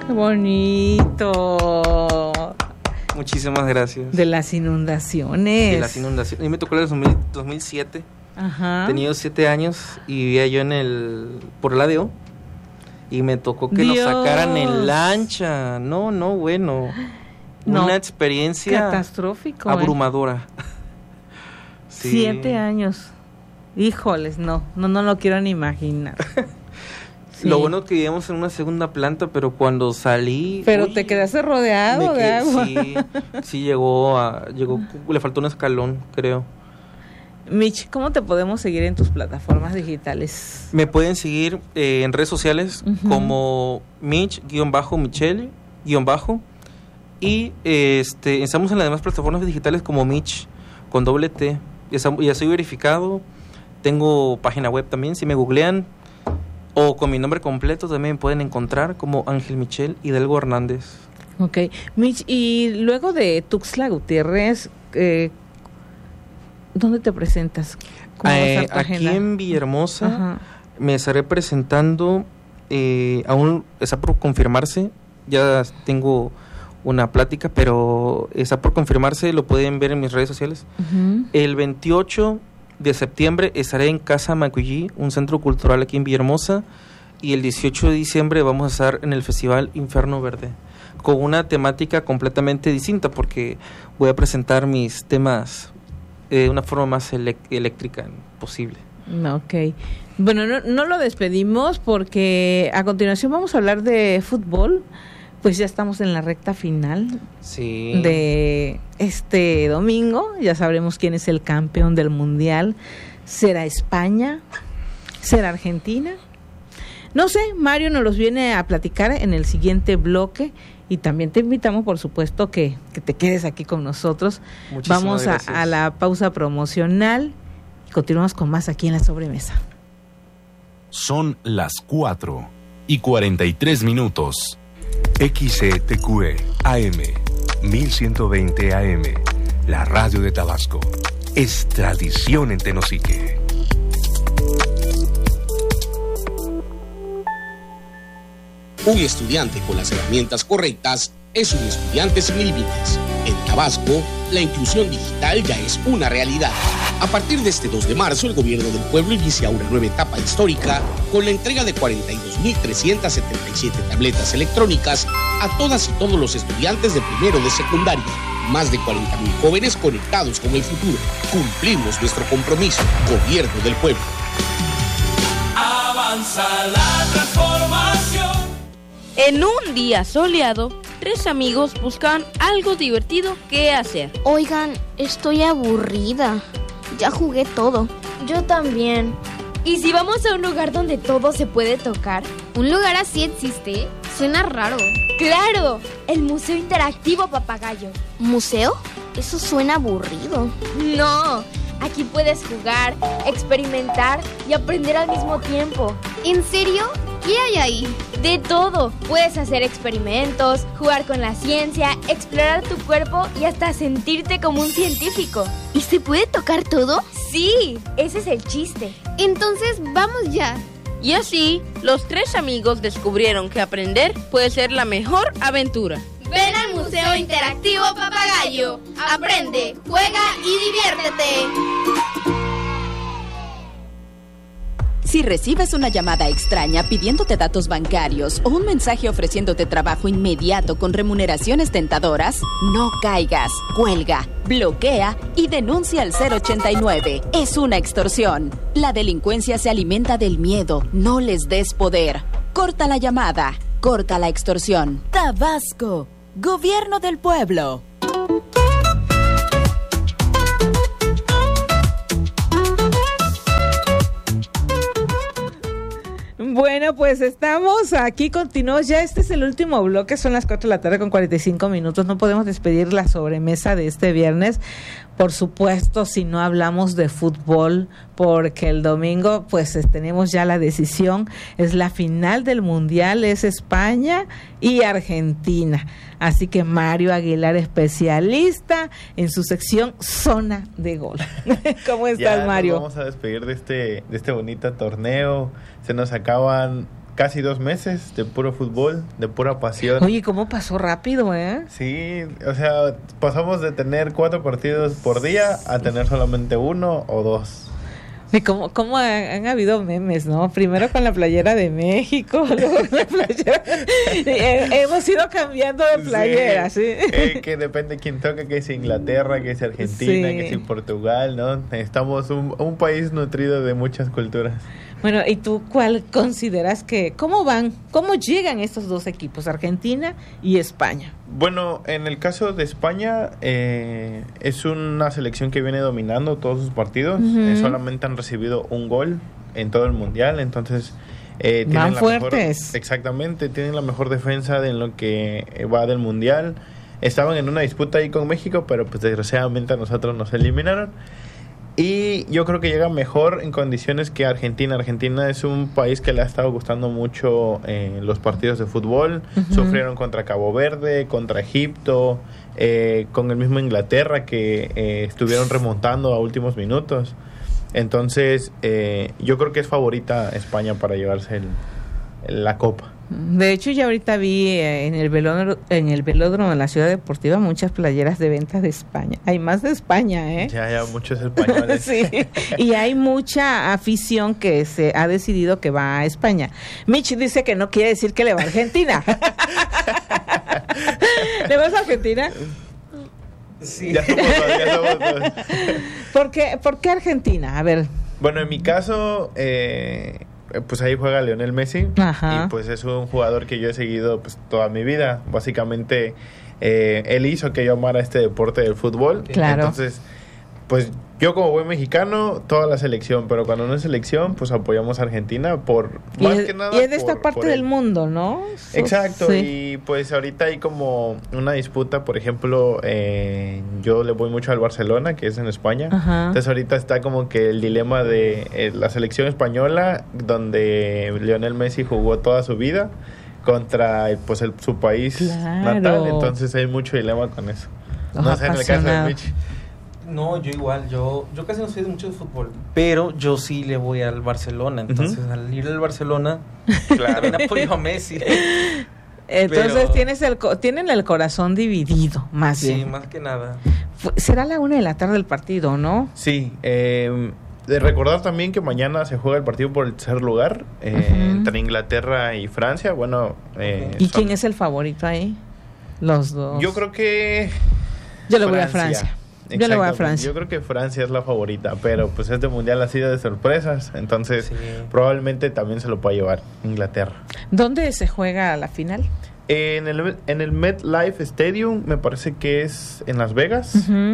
¡Qué bonito! Muchísimas gracias. De las inundaciones. A mí me tocó el 2007. Ajá. Tenía 7 años y vivía yo por el ADO. Y me tocó que nos sacaran en lancha. Bueno. Una experiencia catastrófico. Abrumadora. Sí. 7 años. Híjoles, no lo quiero ni imaginar. Sí. Lo bueno es que vivíamos en una segunda planta, pero cuando salí... Pero te quedaste rodeado de agua. Sí, llegó, le faltó un escalón, creo. Mitch, ¿cómo te podemos seguir en tus plataformas digitales? Me pueden seguir en redes sociales como Mitch-Michelle- y estamos en las demás plataformas digitales como Mitch con doble T. Ya soy verificado, tengo página web también, si me googlean o con mi nombre completo también me pueden encontrar como Ángel Michel Hidalgo Hernández. Ok, Mitch, y luego de Tuxtla Gutiérrez, ¿dónde te presentas? Aquí en Villahermosa me estaré presentando, aún está por confirmarse, ya tengo una plática, pero está por confirmarse, lo pueden ver en mis redes sociales. El 28 de septiembre estaré en Casa Macuyí, un centro cultural aquí en Villahermosa, y el 18 de diciembre vamos a estar en el Festival Inferno Verde, con una temática completamente distinta, porque voy a presentar mis temas de una forma más eléctrica posible. Ok. Bueno, no lo despedimos porque a continuación vamos a hablar de fútbol. Pues ya estamos en la recta final de este domingo. Ya sabremos quién es el campeón del mundial. ¿Será España? ¿Será Argentina? No sé, Mario nos los viene a platicar en el siguiente bloque. Y también te invitamos, por supuesto, que te quedes aquí con nosotros. Vamos a la pausa promocional y continuamos con más aquí en La Sobremesa. Son las 4:43. XETQE AM 1120 AM, la radio de Tabasco, es tradición en Tenosique. Un estudiante con las herramientas correctas es un estudiante sin límites. En Tabasco, la inclusión digital ya es una realidad. A partir de este 2 de marzo, el gobierno del pueblo inicia una nueva etapa histórica con la entrega de 42.377 tabletas electrónicas a todas y todos los estudiantes de primero de secundaria. Más de 40,000 jóvenes conectados con el futuro. Cumplimos nuestro compromiso. Gobierno del pueblo. Avanza la transformación. En un día soleado, 3 amigos buscan algo divertido que hacer. Oigan, estoy aburrida. Ya jugué todo. Yo también. ¿Y si vamos a un lugar donde todo se puede tocar? ¿Un lugar así existe? Suena raro. ¡Claro! El Museo Interactivo Papagayo. ¿Museo? Eso suena aburrido. No, aquí puedes jugar, experimentar y aprender al mismo tiempo. ¿En serio? ¿Qué hay ahí? De todo. Puedes hacer experimentos, jugar con la ciencia, explorar tu cuerpo y hasta sentirte como un científico. ¿Y se puede tocar todo? Sí, ese es el chiste. Entonces, vamos ya. Y así, los 3 amigos descubrieron que aprender puede ser la mejor aventura. Ven al Museo Interactivo Papagayo. Aprende, juega y diviértete. Si recibes una llamada extraña pidiéndote datos bancarios o un mensaje ofreciéndote trabajo inmediato con remuneraciones tentadoras, no caigas, cuelga, bloquea y denuncia al 089. Es una extorsión. La delincuencia se alimenta del miedo. No les des poder. Corta la llamada. Corta la extorsión. Tabasco, Gobierno del Pueblo. Bueno, pues estamos aquí, continuamos. Ya este es el último bloque, son las 4 de la tarde con 45 minutos. No podemos despedir la sobremesa de este viernes, por supuesto, si no hablamos de fútbol, porque el domingo pues tenemos ya la decisión, es la final del Mundial, es España y Argentina. Así que Mario Aguilar, especialista en su sección Zona de Gol. ¿Cómo estás, Mario? Vamos a despedir de este bonito torneo. Se nos acaban casi 2 meses de puro fútbol, de pura pasión. Oye, ¿cómo pasó rápido, Sí, o sea, pasamos de tener 4 partidos por día a tener solamente 1 o 2. Y cómo han habido memes, ¿no? Primero con la playera de México, luego con la playera... Hemos ido cambiando de playera, sí. Que depende de quién toca, que es Inglaterra, que es Argentina, que es Portugal, ¿no? Estamos un país nutrido de muchas culturas. Bueno, ¿y tú cuál consideras que... cómo llegan estos dos equipos, Argentina y España? Bueno, en el caso de España, es una selección que viene dominando todos sus partidos. Solamente han recibido un gol en todo el mundial, entonces... Van fuertes. Exactamente, tienen la mejor defensa de lo que va del mundial. Estaban en una disputa ahí con México, pero pues desgraciadamente a nosotros nos eliminaron. Y yo creo que llega mejor en condiciones que Argentina. Argentina es un país que le ha estado gustando mucho los partidos de fútbol. Sufrieron contra Cabo Verde, contra Egipto, con el mismo Inglaterra que estuvieron remontando a últimos minutos. Entonces, yo creo que es favorita España para llevarse la Copa. De hecho, ya ahorita vi en el velódromo de la Ciudad Deportiva muchas playeras de ventas de España. Hay más de España, ¿eh? Ya muchos españoles. Sí, y hay mucha afición que se ha decidido que va a España. Mitch dice que no quiere decir que le va a Argentina. ¿Le vas a Argentina? Sí. Ya somos dos. ¿Por qué Argentina? A ver. Bueno, en mi caso... pues ahí juega Lionel Messi. Ajá. Y pues es un jugador que yo he seguido pues toda mi vida. Básicamente él hizo que yo amara este deporte del fútbol. Claro. Entonces, pues yo como buen mexicano, toda la selección, pero cuando no es selección, pues apoyamos a Argentina que nada. Y es de esta parte del mundo, ¿no? Exacto, sí. Y pues ahorita hay como una disputa, por ejemplo, yo le voy mucho al Barcelona, que es en España. Ajá. Entonces ahorita está como que el dilema de la selección española, donde Lionel Messi jugó toda su vida, contra pues su país natal. Entonces hay mucho dilema con eso. No sé, en el caso de Mitch. No, yo igual, yo casi no soy de mucho de fútbol, pero yo sí le voy al Barcelona, entonces al ir al Barcelona, también apoyo a Messi. Entonces tienen el corazón dividido, más bien. Sí, más que nada. Será la 1:00 p.m. el partido, ¿no? Sí, de recordar también que mañana se juega el partido por el tercer lugar, entre Inglaterra y Francia, bueno... ¿Y quién es el favorito ahí? Los dos. Yo creo que... Yo le voy a Francia. Yo le voy a Francia. Yo creo que Francia es la favorita, pero pues este mundial ha sido de sorpresas, entonces probablemente también se lo pueda llevar Inglaterra. ¿Dónde se juega la final? En el MetLife Stadium, me parece que es en Las Vegas.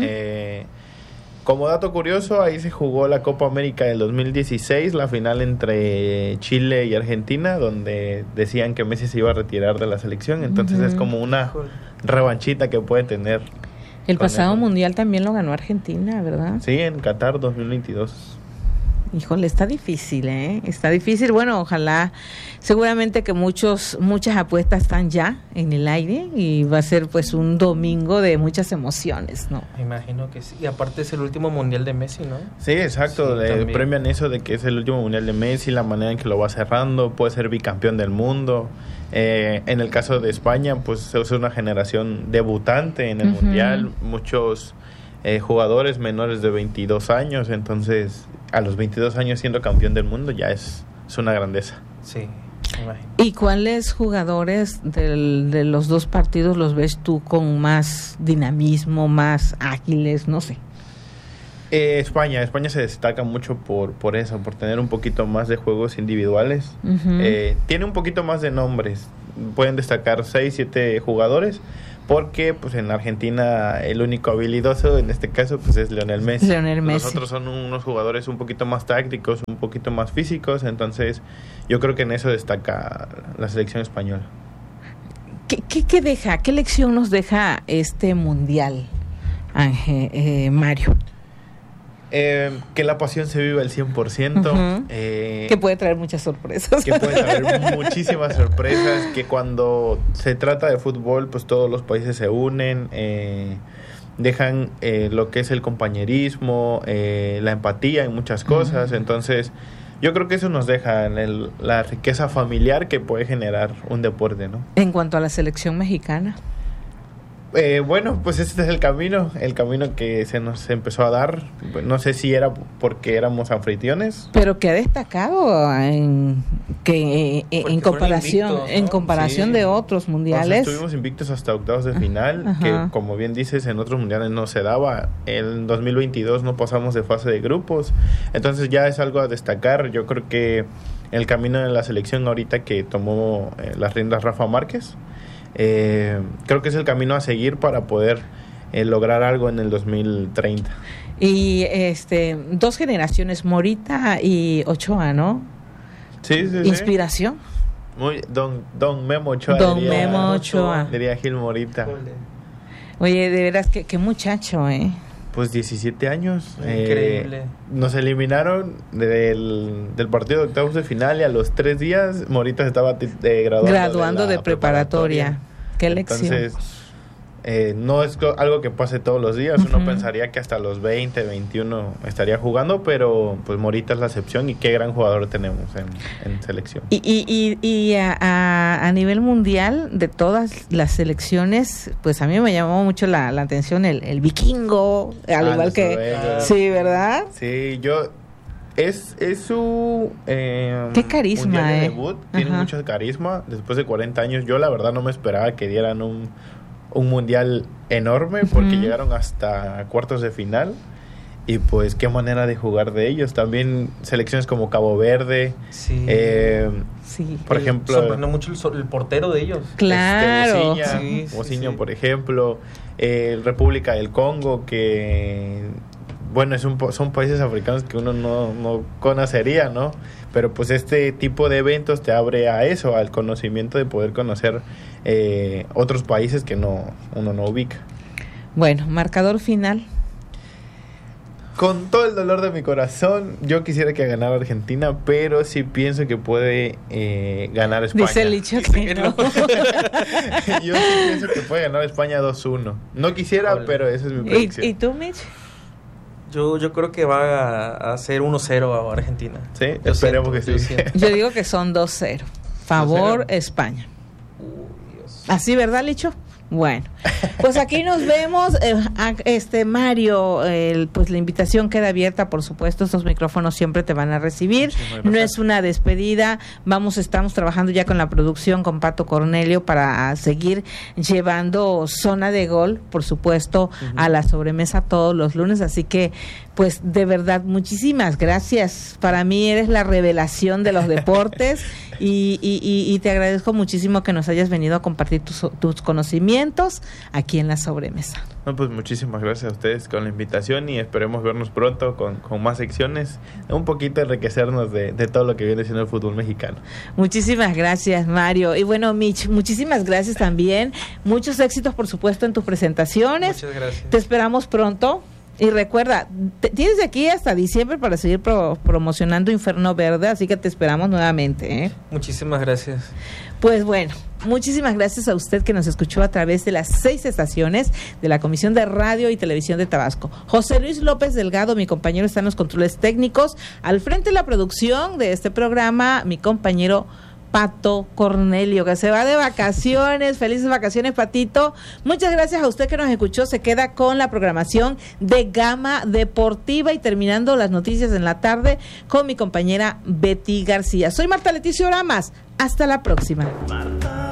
Como dato curioso, ahí se jugó la Copa América del 2016, la final entre Chile y Argentina, donde decían que Messi se iba a retirar de la selección, entonces es como una revanchita que puede tener. El pasado mundial también lo ganó Argentina, ¿verdad? Sí, en Qatar 2022. Híjole, está difícil, ¿eh? Está difícil. Bueno, ojalá, seguramente que muchas apuestas están ya en el aire y va a ser pues un domingo de muchas emociones, ¿no? Me imagino que sí. Y aparte es el último mundial de Messi, ¿no? Sí, exacto. Sí, le premian eso de que es el último mundial de Messi, la manera en que lo va cerrando, puede ser bicampeón del mundo. En el caso de España, pues es una generación debutante en el mundial, muchos jugadores menores de 22 años, entonces a los 22 años siendo campeón del mundo ya es una grandeza. Sí, me imagino. ¿Y cuáles jugadores de los dos partidos los ves tú con más dinamismo, más ágiles, no sé? España se destaca mucho por eso, por tener un poquito más de juegos individuales. Tiene un poquito más de nombres, pueden destacar 6-7 jugadores, porque pues en Argentina el único habilidoso en este caso pues es Lionel Messi. Los otros son unos jugadores un poquito más tácticos, un poquito más físicos, entonces yo creo que en eso destaca la selección española. ¿Qué deja? ¿Qué lección nos deja este mundial, Mario? Que la pasión se viva al 100%. Que puede traer muchas sorpresas. Que puede traer muchísimas sorpresas. Que cuando se trata de fútbol, pues todos los países se unen, dejan lo que es el compañerismo, la empatía en muchas cosas. Entonces, yo creo que eso nos deja la riqueza familiar que puede generar un deporte, ¿no? En cuanto a la selección mexicana. Bueno, pues este es el camino que se nos empezó a dar. No sé si era porque éramos anfitriones. Pero que ha destacado en comparación, invictos, ¿no? En comparación de otros mundiales. Pues estuvimos invictos hasta octavos de final, que como bien dices, en otros mundiales no se daba. En 2022 no pasamos de fase de grupos. Entonces ya es algo a destacar. Yo creo que el camino de la selección ahorita que tomó las riendas Rafa Márquez, creo que es el camino a seguir para poder lograr algo en el 2030. Y dos generaciones, Morita y Ochoa, ¿no? Sí. Inspiración. Muy Don Memo Ochoa. Memo Ochoa. Diría Gil Morita. Oye, de veras, qué muchacho, Pues 17 años. Increíble. Nos eliminaron del partido de octavos de final y a los 3 días Morita se estaba graduando de preparatoria. Qué lección. Entonces, no es algo que pase todos los días. Uno pensaría que hasta los 20, 21 estaría jugando, pero pues Morita es la excepción y qué gran jugador tenemos en selección. Y a nivel mundial, de todas las selecciones, pues a mí me llamó mucho la atención el vikingo, al igual que... Sí, ¿verdad? Sí, es su qué carisma, de debut, tiene mucho carisma. Después de 40 años, yo la verdad no me esperaba que dieran un mundial enorme, porque llegaron hasta cuartos de final. Y pues qué manera de jugar de ellos. También selecciones como Cabo Verde. Sí. Por ejemplo, sorprendió mucho el portero de ellos. Claro. Mociña, por ejemplo. República del Congo, que bueno, son países africanos que uno no conocería, ¿no? Pero pues este tipo de eventos te abre a eso, al conocimiento de poder conocer otros países que uno no ubica. Bueno, marcador final. Con todo el dolor de mi corazón, yo quisiera que ganara Argentina, pero sí pienso que puede ganar España. Dice el Licho que no. Yo sí pienso que puede ganar España 2-1. No quisiera, pero esa es mi predicción. ¿Y tú, Mitch? Yo creo que va a ser 1-0 a Argentina. Sí, esperemos que sí. Yo digo que son 2-0. Favor 2-0. España. Dios. ¿Así, verdad, Licho? Bueno, pues aquí nos vemos. Mario, pues la invitación queda abierta, por supuesto. Estos micrófonos siempre te van a recibir. No es una despedida. Estamos trabajando ya con la producción, con Pato Cornelio, para seguir llevando Zona de Gol, por supuesto, a la sobremesa todos los lunes. Así que, pues, de verdad, muchísimas gracias. Para mí eres la revelación de los deportes y te agradezco muchísimo que nos hayas venido a compartir tus conocimientos aquí en la sobremesa. No, pues muchísimas gracias a ustedes con la invitación y esperemos vernos pronto con más secciones, un poquito enriquecernos de todo lo que viene siendo el fútbol mexicano. Muchísimas gracias, Mario. Y bueno, Mitch, muchísimas gracias también. Muchos éxitos, por supuesto, en tus presentaciones. Muchas gracias. Te esperamos pronto. Y recuerda, tienes de aquí hasta diciembre para seguir promocionando Inferno Verde, así que te esperamos nuevamente. Muchísimas gracias. Pues bueno, muchísimas gracias a usted que nos escuchó a través de las 6 estaciones de la Comisión de Radio y Televisión de Tabasco. José Luis López Delgado, mi compañero, está en los controles técnicos. Al frente de la producción de este programa, mi compañero Pato Cornelio, que se va de vacaciones. Felices vacaciones, Patito. Muchas gracias a usted que nos escuchó. Se queda con la programación de Gama Deportiva y terminando las noticias en la tarde con mi compañera Betty García. Soy Marta Leticia Oramas. Hasta la próxima. Marta.